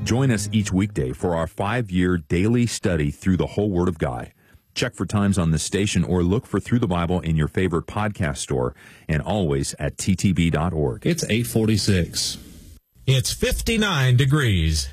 Join us each weekday for our 5-year daily study through the whole Word of God. Check for times on this station or look for Through the Bible in your favorite podcast store and always at ttb.org. It's 8:46. It's 59 degrees.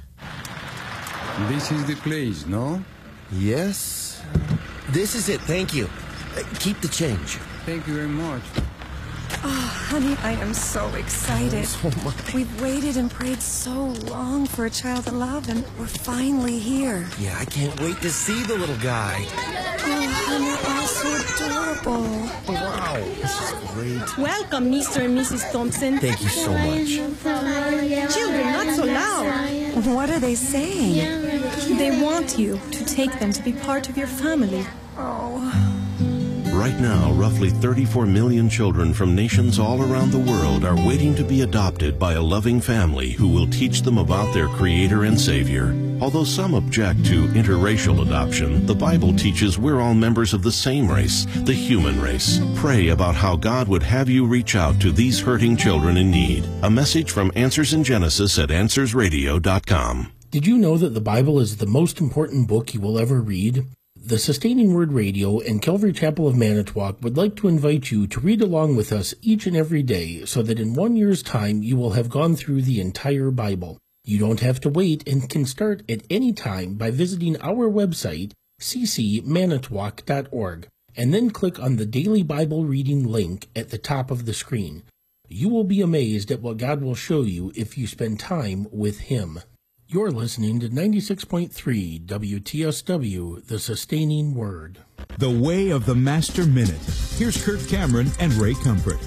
This is the place, no? Yes. This is it, thank you. Keep the change. Thank you very much. Oh, honey, I am so excited. So much. We've waited and prayed so long for a child to love, and we're finally here. Yeah, I can't wait to see the little guy. Oh, honey, you're so adorable. Wow, this is great. Welcome, Mr. and Mrs. Thompson. Thank you so much. Children, not so loud. What are they saying? They want you to take them to be part of your family. Oh. Right now, roughly 34 million children from nations all around the world are waiting to be adopted by a loving family who will teach them about their Creator and Savior. Although some object to interracial adoption, the Bible teaches we're all members of the same race, the human race. Pray about how God would have you reach out to these hurting children in need. A message from Answers in Genesis at AnswersRadio.com. Did you know that the Bible is the most important book you will ever read? The Sustaining Word Radio and Calvary Chapel of Manitowoc would like to invite you to read along with us each and every day so that in 1 year's time you will have gone through the entire Bible. You don't have to wait and can start at any time by visiting our website, ccmanitowoc.org, and then click on the Daily Bible Reading link at the top of the screen. You will be amazed at what God will show you if you spend time with Him. You're listening to 96.3 WTSW, The Sustaining Word. The Way of the Master Minute. Here's Kirk Cameron and Ray Comfort.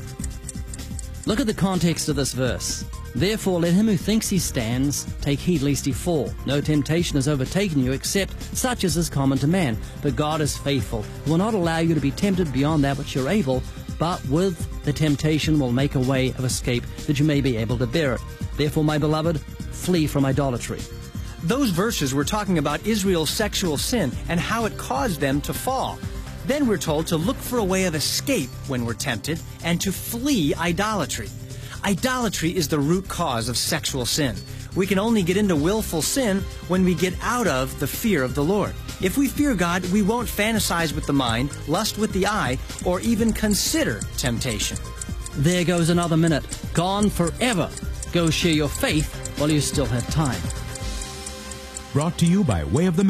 Look at the context of this verse. Therefore, let him who thinks he stands take heed lest he fall. No temptation has overtaken you except such as is common to man. But God is faithful, who will not allow you to be tempted beyond that which you're able, but with the temptation will make a way of escape that you may be able to bear it. Therefore, my beloved, flee from idolatry. Those verses were talking about Israel's sexual sin and how it caused them to fall. Then we're told to look for a way of escape when we're tempted and to flee idolatry. Idolatry is the root cause of sexual sin. We can only get into willful sin when we get out of the fear of the Lord. If we fear God, we won't fantasize with the mind, lust with the eye, or even consider temptation. There goes another minute, gone forever. Go share your faith while you still have time. Brought to you by Way of the